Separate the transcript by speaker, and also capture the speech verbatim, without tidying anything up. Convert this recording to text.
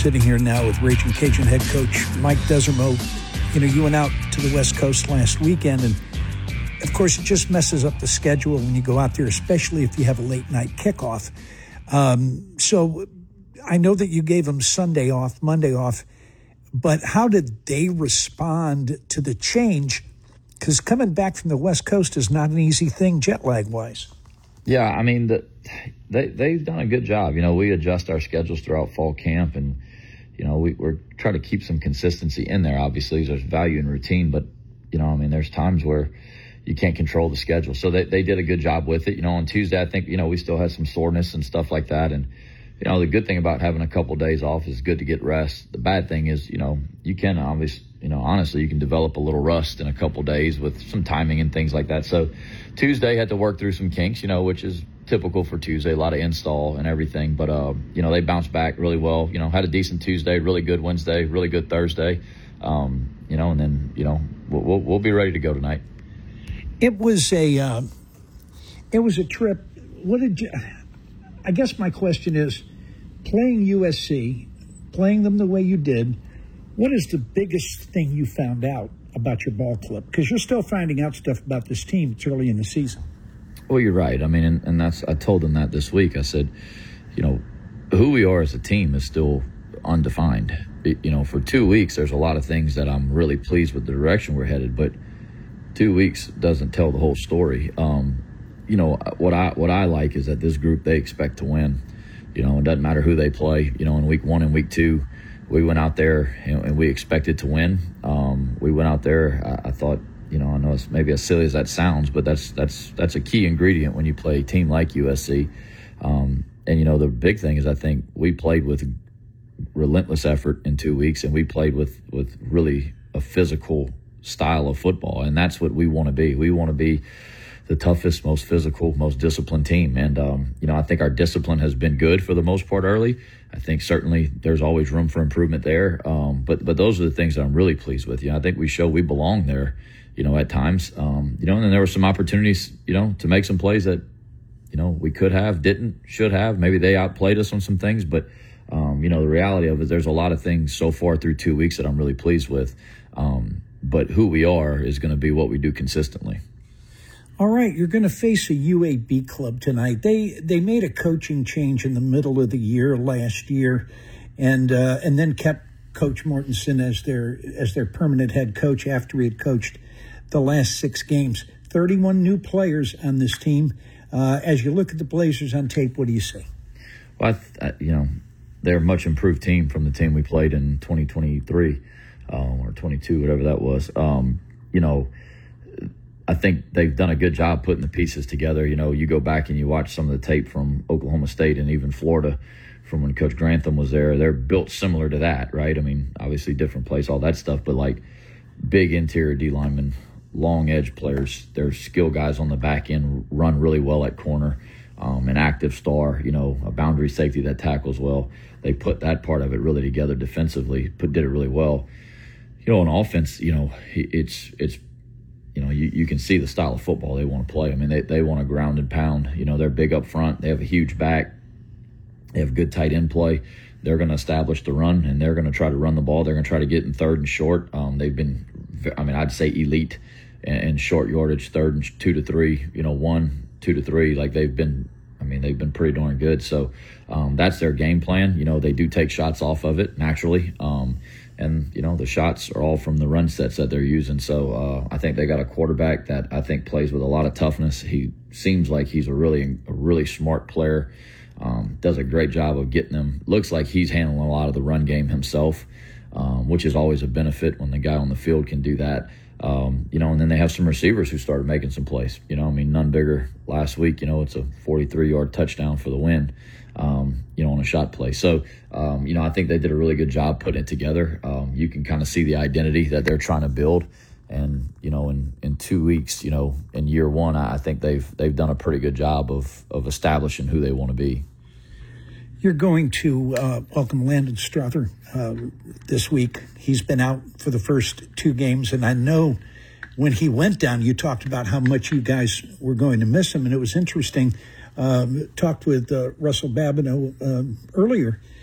Speaker 1: sitting here now with Raging Cajun head coach Mike Desormeaux. You know, you went out to the West Coast last weekend, and of course it just messes up the schedule when you go out there, especially if you have a late night kickoff. Um, so I know that you gave them Sunday off, Monday off, but how did they respond to the change? Because coming back from the West Coast is not an easy thing jet lag wise.
Speaker 2: Yeah, I mean, the, they, they've done a good job. You know, we adjust our schedules throughout fall camp, and, you know, we, we're trying to keep some consistency in there. Obviously, there's value in routine, but, you know, I mean, there's times where you can't control the schedule. So they, they did a good job with it. You know, on Tuesday, I think, you know, we still had some soreness and stuff like that. And, you know, the good thing about having a couple of days off is good to get rest. The bad thing is, you know, you can obviously, you know, honestly, you can develop a little rust in a couple of days with some timing and things like that. So Tuesday had to work through some kinks, you know, which is typical for Tuesday, a lot of install and everything. But, uh, you know, they bounced back really well, you know, had a decent Tuesday, really good Wednesday, really good Thursday, um, you know, and then, you know, we'll, we'll, we'll be ready to go tonight.
Speaker 1: It was a, uh, it was a trip. What did you, I guess my question is, playing U S C, playing them the way you did, what is the biggest thing you found out about your ball club? Because you're still finding out stuff about this team. It's early in the season.
Speaker 2: Well, you're right. I mean, and, and that's, I told them that this week. I said, you know, who we are as a team is still undefined. It, you know, for two weeks, there's a lot of things that I'm really pleased with the direction we're headed, but two weeks doesn't tell the whole story. Um, you know, what I, what I like is that this group, they expect to win. You know, it doesn't matter who they play. You know, in week one and week two, we went out there and, and we expected to win. Um, we went out there. I, I thought, you know, I know it's maybe as silly as that sounds, but that's that's that's a key ingredient when you play a team like U S C. Um, and you know, the big thing is I think we played with relentless effort in two weeks, and we played with with really a physical style of football, and that's what we want to be. We want to be the toughest, most physical, most disciplined team. And, um, you know, I think our discipline has been good for the most part early. I think certainly there's always room for improvement there. Um, but but those are the things that I'm really pleased with. You know, I think we show we belong there, you know, at times. Um, you know, and then there were some opportunities, you know, to make some plays that, you know, we could have, didn't, should have. Maybe they outplayed us on some things. But, um, you know, the reality of it, there's a lot of things so far through two weeks that I'm really pleased with. Um, but who we are is going to be what we do consistently.
Speaker 1: All right, you're going to face a U A B club tonight. They they made a coaching change in the middle of the year last year, and uh, and then kept Coach Mortensen as their as their permanent head coach after he had coached the last six games. thirty-one new players on this team. Uh, as you look at the Blazers on tape, what do you say?
Speaker 2: Well, I, I, you know, they're a much improved team from the team we played in twenty twenty-three um, or twenty-two, whatever that was. Um, you know. I think they've done a good job putting the pieces together. You know, you go back and you watch some of the tape from Oklahoma State and even Florida from when Coach Grantham was there. They're built similar to that, right? I mean, obviously different place, all that stuff, but like big interior D linemen, long edge players. They're skill guys on the back end, run really well at corner, um, an active star, you know, a boundary safety that tackles well. They put that part of it really together defensively, put did it really well. You know, on offense, you know, it's it's You know, you, you can see the style of football they want to play. I mean, they, they want to ground and pound. You know, they're big up front. They have a huge back. They have good tight end play. They're going to establish the run, and they're going to try to run the ball. They're going to try to get in third and short. Um, they've been, I mean, I'd say elite in, in short yardage, third and two to three, you know, one, two to three. Like they've been, I mean, they've been pretty darn good. So um, that's their game plan. You know, they do take shots off of it naturally. Um And, you know, the shots are all from the run sets that they're using. So uh, I think they got a quarterback that I think plays with a lot of toughness. He seems like he's a really, a really smart player, um, does a great job of getting them. Looks like he's handling a lot of the run game himself, um, which is always a benefit when the guy on the field can do that. Um, you know, and then they have some receivers who started making some plays. You know, I mean, none bigger last week. You know, it's a forty-three yard touchdown for the win. Um, you know, on a shot play. So, um, you know, I think they did a really good job putting it together. Um, you can kind of see the identity that they're trying to build. And, you know, in, in two weeks, you know, in year one, I think they've they've done a pretty good job of of establishing who they want to be.
Speaker 1: You're going to uh, welcome Landon Strother uh, this week. He's been out for the first two games, and I know when he went down, you talked about how much you guys were going to miss him, and it was interesting. Um, talked with uh, Russell Babineau uh, earlier,